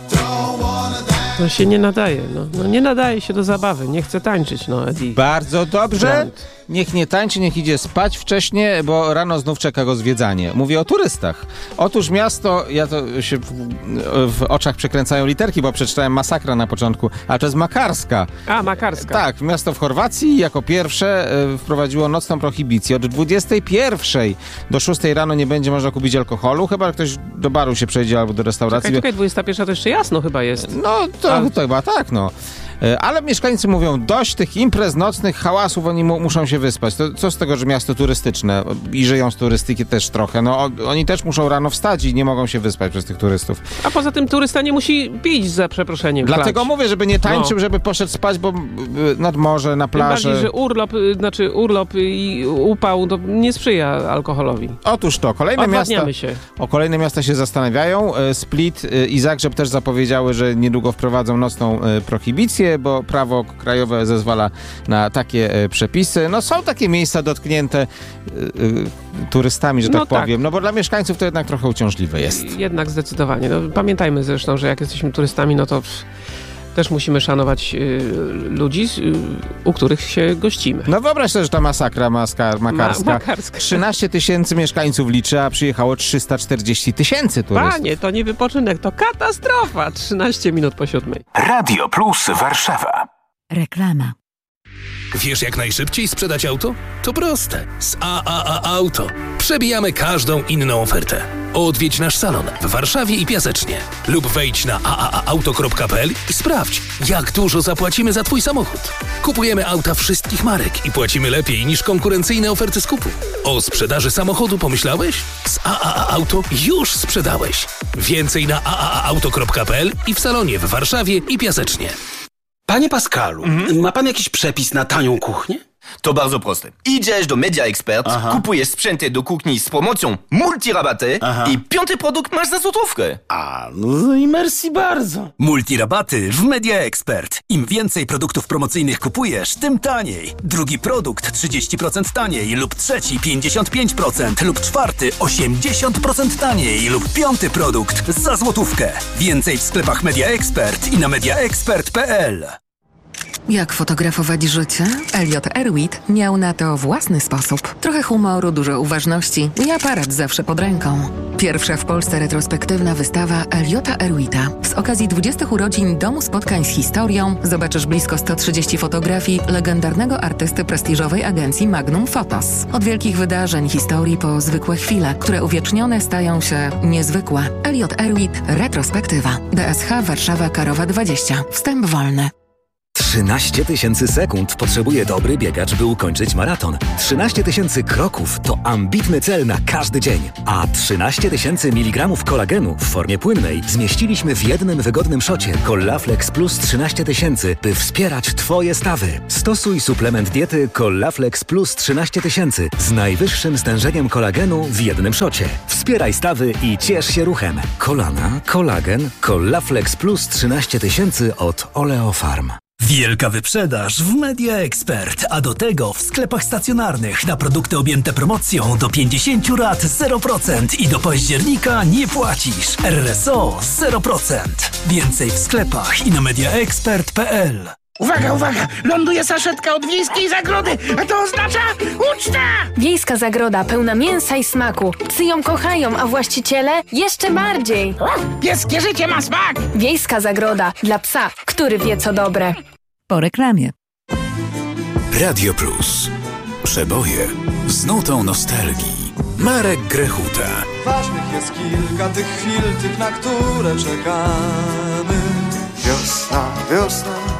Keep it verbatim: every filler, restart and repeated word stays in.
No się nie nadaje, no. no nie nadaje się do zabawy, nie chce tańczyć, no Eddie. Bardzo dobrze. Grant. Niech nie tańczy, niech idzie spać wcześnie, bo rano znów czeka go zwiedzanie. Mówię o turystach. Otóż miasto, ja to się w, w oczach przekręcają literki, bo przeczytałem Masakra na początku, ale to jest Makarska. A, Makarska. Tak, miasto w Chorwacji jako pierwsze y, wprowadziło nocną prohibicję. Od dwudziestej pierwszej do szóstej rano nie będzie można kupić alkoholu, chyba ktoś do baru się przejdzie albo do restauracji. Czekaj, czekaj, dwudziesta pierwsza to jeszcze jasno chyba jest. No, to, to chyba tak, no. Ale mieszkańcy mówią, dość tych imprez nocnych, hałasów, oni mu, muszą się wyspać. To, co z tego, że miasto turystyczne i żyją z turystyki też trochę. No, o, oni też muszą rano wstać i nie mogą się wyspać przez tych turystów. A poza tym turysta nie musi pić, za przeproszeniem. Dlatego chlać. mówię, żeby nie tańczył, no. żeby poszedł spać, bo nad morze, na plażę. Tym bardziej, że urlop, znaczy urlop i upał to nie sprzyja alkoholowi. Otóż to, kolejne miasta, się. o kolejne miasta się zastanawiają. Split i Zagrzeb też zapowiedziały, że niedługo wprowadzą nocną prohibicję, bo prawo krajowe zezwala na takie e, przepisy. No są takie miejsca dotknięte e, e, turystami, że no tak, tak powiem. No bo dla mieszkańców to jednak trochę uciążliwe jest. Jednak zdecydowanie. No, pamiętajmy zresztą, że jak jesteśmy turystami, no to pff, też musimy szanować y, ludzi, y, u których się gościmy. No wyobraź sobie, że ta masakra maska, makarska. Ma, makarska. trzynaście tysięcy mieszkańców liczy, a przyjechało trzysta czterdzieści tysięcy turystów. Panie, to nie wypoczynek, to katastrofa. trzynaście minut po siódmej. Radio Plus Warszawa. Reklama. Wiesz, jak najszybciej sprzedać auto? To proste. Z A A A Auto przebijamy każdą inną ofertę. Odwiedź nasz salon w Warszawie i Piasecznie lub wejdź na a a a auto kropka p l i sprawdź, jak dużo zapłacimy za Twój samochód. Kupujemy auta wszystkich marek i płacimy lepiej niż konkurencyjne oferty skupu. O sprzedaży samochodu pomyślałeś? Z A A A Auto już sprzedałeś. Więcej na a a a auto kropka p l i w salonie w Warszawie i Piasecznie. Panie Pascalu, mhm. ma pan jakiś przepis na tanią kuchnię? To bardzo proste. Idziesz do Media Expert, Aha. kupujesz sprzęty do kuchni z promocją multirabaty Aha. i piąty produkt masz za złotówkę. A, no i merci bardzo. Multirabaty w Media Expert. Im więcej produktów promocyjnych kupujesz, tym taniej. Drugi produkt trzydzieści procent taniej lub trzeci pięćdziesiąt pięć procent lub czwarty osiemdziesiąt procent taniej lub piąty produkt za złotówkę. Więcej w sklepach Media Expert i na media expert kropka p l. Jak fotografować życie? Elliot Erwitt miał na to własny sposób. Trochę humoru, dużo uważności i aparat zawsze pod ręką. Pierwsza w Polsce retrospektywna wystawa Elliota Erwitta. Z okazji dwudziestych urodzin Domu Spotkań z Historią zobaczysz blisko sto trzydzieści fotografii legendarnego artysty prestiżowej agencji Magnum Photos. Od wielkich wydarzeń, historii po zwykłe chwile, które uwiecznione stają się niezwykłe. Elliot Erwitt Retrospektywa. D S H Warszawa Karowa dwadzieścia. Wstęp wolny. trzynaście tysięcy sekund potrzebuje dobry biegacz, by ukończyć maraton. trzynaście tysięcy kroków to ambitny cel na każdy dzień. A trzynaście tysięcy miligramów kolagenu w formie płynnej zmieściliśmy w jednym wygodnym szocie Collaflex Plus trzynaście tysięcy, by wspierać Twoje stawy. Stosuj suplement diety Collaflex Plus trzynaście tysięcy z najwyższym stężeniem kolagenu w jednym szocie. Wspieraj stawy i ciesz się ruchem. Kolana, kolagen, Collaflex Plus trzynaście tysięcy od Oleofarm. Wielka wyprzedaż w Media Expert, a do tego w sklepach stacjonarnych na produkty objęte promocją do pięćdziesiąt rat zero procent i do października nie płacisz. R S O zero procent. Więcej w sklepach i na media expert kropka p l. Uwaga, uwaga! Ląduje saszetka od Wiejskiej Zagrody, a to oznacza uczta! Wiejska Zagroda pełna mięsa i smaku. Psy ją kochają, a właściciele jeszcze bardziej. Pieskie życie ma smak! Wiejska Zagroda dla psa, który wie co dobre. Po reklamie. Radio Plus. Przeboje z nutą nostalgii. Marek Grechuta. Ważnych jest kilka tych chwil, tych, na które czekamy. Wiosna, wiosna.